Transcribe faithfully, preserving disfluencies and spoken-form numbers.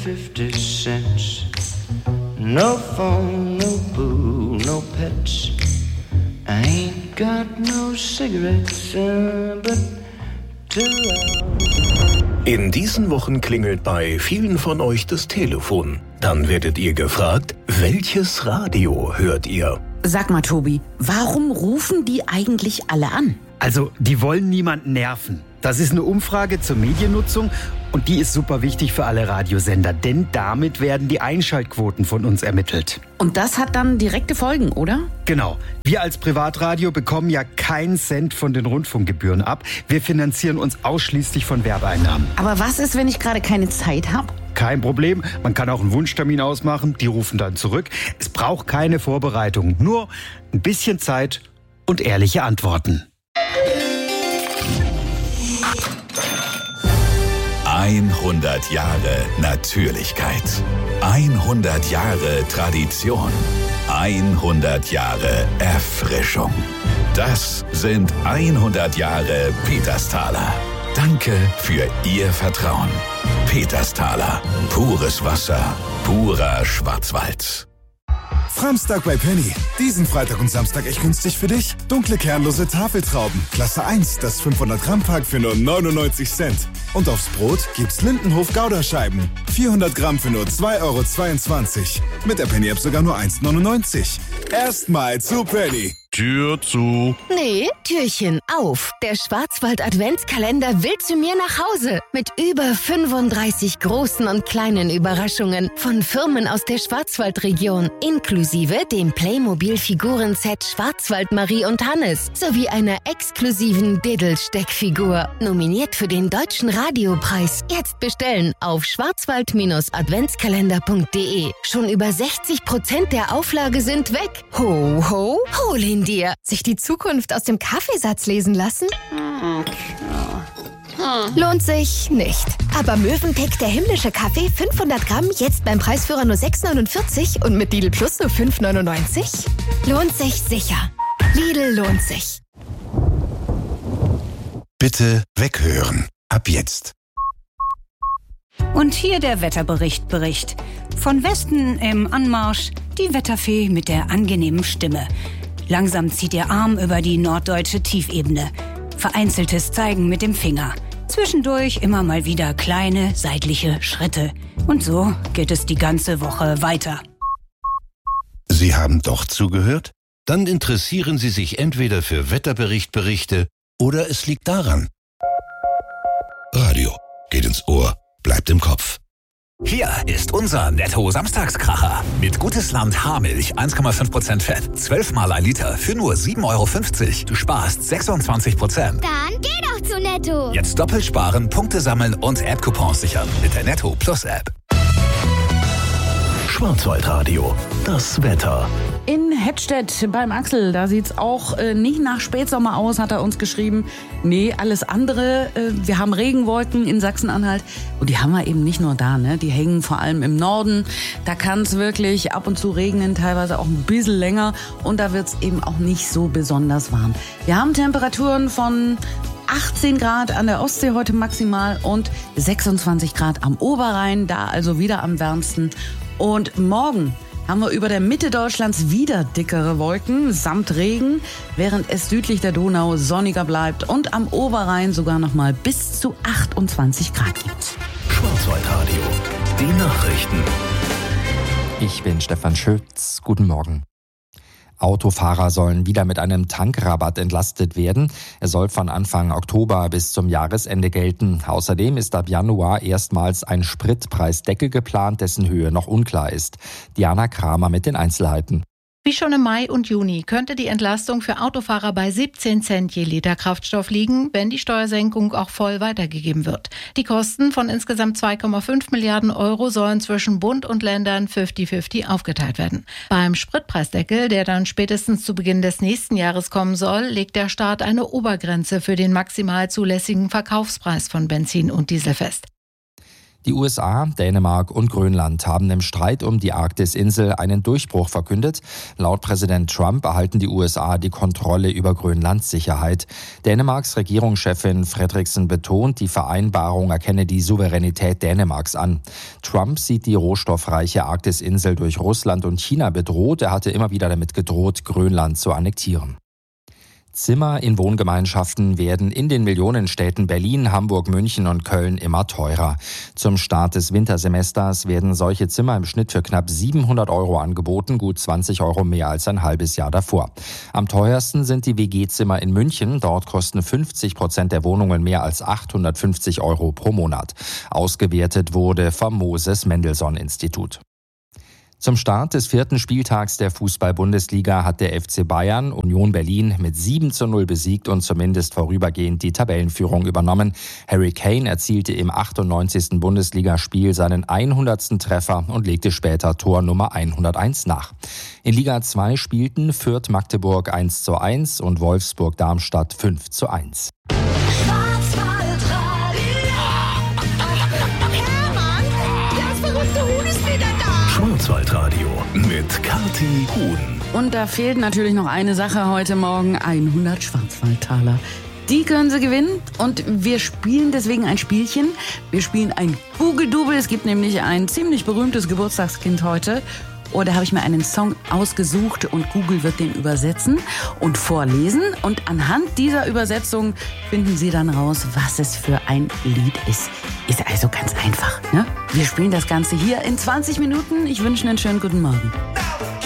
fifty cents. No phone, no boo, no pets. I ain't got no cigarettes, uh, but two hours. In diesen Wochen klingelt bei vielen von euch das Telefon. Dann werdet ihr gefragt, welches Radio hört ihr? Sag mal, Tobi, warum rufen die eigentlich alle an? Also, die wollen niemanden nerven. Das ist eine Umfrage zur Mediennutzung und die ist super wichtig für alle Radiosender, denn damit werden die Einschaltquoten von uns ermittelt. Und das hat dann direkte Folgen, oder? Genau. Wir als Privatradio bekommen ja keinen Cent von den Rundfunkgebühren ab. Wir finanzieren uns ausschließlich von Werbeeinnahmen. Aber was ist, wenn ich gerade keine Zeit habe? Kein Problem. Man kann auch einen Wunschtermin ausmachen. Die rufen dann zurück. Es braucht keine Vorbereitung. Nur ein bisschen Zeit und ehrliche Antworten. hundert Jahre Natürlichkeit. hundert Jahre Tradition. hundert Jahre Erfrischung. Das sind hundert Jahre Petersthaler. Danke für Ihr Vertrauen. Petersthaler. Pures Wasser. Purer Schwarzwald. Framstag bei Penny. Diesen Freitag und Samstag echt günstig für dich. Dunkle kernlose Tafeltrauben. Klasse eins, das fünfhundert Gramm Pack für nur neunundneunzig Cent. Und aufs Brot gibt's Lindenhof Gouda-Scheiben. vierhundert Gramm für nur zwei Euro zweiundzwanzig. Mit der Penny-App sogar nur eins neunundneunzig. Erstmal zu Penny. Tür zu. Nee, Türchen auf. Der Schwarzwald-Adventskalender will zu mir nach Hause. Mit über fünfunddreißig großen und kleinen Überraschungen von Firmen aus der Schwarzwaldregion. Inklusive dem Playmobil-Figuren-Set Schwarzwald Marie und Hannes. Sowie einer exklusiven Diddle-Steckfigur. Nominiert für den Deutschen Radiopreis. Jetzt bestellen auf schwarzwald adventskalender punkt de. Schon über sechzig Prozent der Auflage sind weg. Ho, ho, hol ihn dir. Sich die Zukunft aus dem Kaffeesatz lesen lassen? Lohnt sich nicht. Aber Mövenpick, der himmlische Kaffee, fünfhundert Gramm, jetzt beim Preisführer nur sechs neunundvierzig und mit Lidl Plus nur fünf neunundneunzig? Lohnt sich sicher. Lidl lohnt sich. Bitte weghören. Ab jetzt. Und hier der Wetterbericht Bericht. Von Westen im Anmarsch die Wetterfee mit der angenehmen Stimme. Langsam zieht ihr Arm über die norddeutsche Tiefebene. Vereinzeltes Zeigen mit dem Finger. Zwischendurch immer mal wieder kleine seitliche Schritte. Und so geht es die ganze Woche weiter. Sie haben doch zugehört? Dann interessieren Sie sich entweder für Wetterberichtberichte oder es liegt daran. Radio geht ins Ohr, bleibt im Kopf. Hier ist unser Netto-Samstagskracher. Mit Gutes Land Haarmilch, eins Komma fünf Prozent Fett, zwölf Mal ein Liter für nur sieben Euro fünfzig. Du sparst sechsundzwanzig Prozent. Dann geh doch zu Netto. Jetzt doppelt sparen, Punkte sammeln und App-Coupons sichern mit der Netto Plus App. Schwarzwaldradio, das Wetter. In Hettstedt beim Axel, da sieht's auch äh, nicht nach Spätsommer aus, hat er uns geschrieben. Nee, alles andere. Äh, wir haben Regenwolken in Sachsen-Anhalt und die haben wir eben nicht nur da, ne? Die hängen vor allem im Norden. Da kann es wirklich ab und zu regnen, teilweise auch ein bisschen länger und da wird's eben auch nicht so besonders warm. Wir haben Temperaturen von achtzehn Grad an der Ostsee heute maximal und sechsundzwanzig Grad am Oberrhein, da also wieder am wärmsten. Und morgen haben wir über der Mitte Deutschlands wieder dickere Wolken samt Regen, während es südlich der Donau sonniger bleibt und am Oberrhein sogar noch mal bis zu achtundzwanzig Grad gibt. Schwarzwaldradio, die Nachrichten. Ich bin Stefan Schütz. Guten Morgen. Autofahrer sollen wieder mit einem Tankrabatt entlastet werden. Er soll von Anfang Oktober bis zum Jahresende gelten. Außerdem ist ab Januar erstmals ein Spritpreisdeckel geplant, dessen Höhe noch unklar ist. Diana Kramer mit den Einzelheiten. Wie schon im Mai und Juni könnte die Entlastung für Autofahrer bei siebzehn Cent je Liter Kraftstoff liegen, wenn die Steuersenkung auch voll weitergegeben wird. Die Kosten von insgesamt zwei Komma fünf Milliarden Euro sollen zwischen Bund und Ländern fünfzig fünfzig aufgeteilt werden. Beim Spritpreisdeckel, der dann spätestens zu Beginn des nächsten Jahres kommen soll, legt der Staat eine Obergrenze für den maximal zulässigen Verkaufspreis von Benzin und Diesel fest. Die U S A, Dänemark und Grönland haben im Streit um die Arktisinsel einen Durchbruch verkündet. Laut Präsident Trump erhalten die U S A die Kontrolle über Grönlands Sicherheit. Dänemarks Regierungschefin Frederiksen betont, die Vereinbarung erkenne die Souveränität Dänemarks an. Trump sieht die rohstoffreiche Arktisinsel durch Russland und China bedroht. Er hatte immer wieder damit gedroht, Grönland zu annektieren. Zimmer in Wohngemeinschaften werden in den Millionenstädten Berlin, Hamburg, München und Köln immer teurer. Zum Start des Wintersemesters werden solche Zimmer im Schnitt für knapp siebenhundert Euro angeboten, gut zwanzig Euro mehr als ein halbes Jahr davor. Am teuersten sind die W G-Zimmer in München. Dort kosten fünfzig Prozent der Wohnungen mehr als achthundertfünfzig Euro pro Monat. Ausgewertet wurde vom Moses-Mendelssohn-Institut. Zum Start des vierten Spieltags der Fußball-Bundesliga hat der F C Bayern Union Berlin mit sieben zu null besiegt und zumindest vorübergehend die Tabellenführung übernommen. Harry Kane erzielte im achtundneunzigsten Bundesligaspiel seinen hundertsten Treffer und legte später Tor Nummer hunderteins nach. In Liga zwei spielten Fürth Magdeburg eins zu eins und Wolfsburg Darmstadt fünf zu eins. Schwarzwaldradio mit Kathi Huhn. Und da fehlt natürlich noch eine Sache heute Morgen, hundert Schwarzwaldtaler. Die können Sie gewinnen und wir spielen deswegen ein Spielchen. Wir spielen ein Google-Double. Es gibt nämlich ein ziemlich berühmtes Geburtstagskind heute. Oh, da habe ich mir einen Song ausgesucht und Google wird den übersetzen und vorlesen. Und anhand dieser Übersetzung finden Sie dann raus, was es für ein Lied ist. Ist also ganz einfach, ne? Wir spielen das Ganze hier in zwanzig Minuten. Ich wünsche einen schönen guten Morgen.